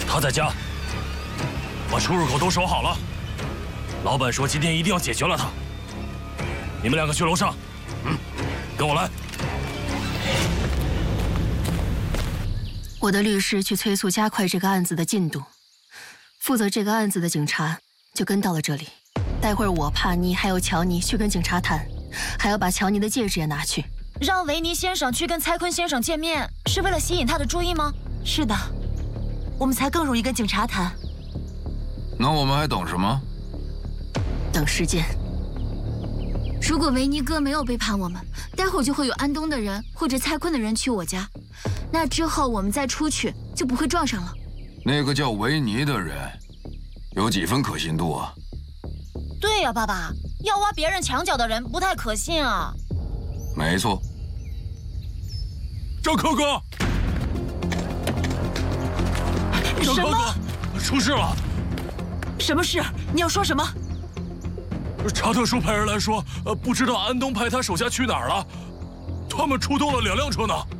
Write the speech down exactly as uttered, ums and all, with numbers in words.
他在家，把出入口都守好了。老板说今天一定要解决了他。你们两个去楼上，嗯，跟我来。 我的律师去催促加快这个案子的进度，负责这个案子的警察就跟到了这里。待会儿我、帕尼还有乔尼去跟警察谈，还要把乔尼的戒指也拿去。 让维尼先生去跟蔡坤先生见面，是为了吸引他的注意吗？ 是的，我们才更容易跟警察谈。 那我们还等什么？ 等时间。 如果维尼哥没有背叛我们，待会儿就会有安东的人或者蔡坤的人去我家，那之后我们再出去就不会撞上了。 那个叫维尼的人，有几分可信度啊？ 对呀，爸爸，要挖别人墙角的人不太可信啊。 没错。 张科哥，张科哥，出事了！ 什么事？你要说什么？ 查特叔派人来说，呃，不知道安东派他手下去哪儿了，他们出动了两辆车呢。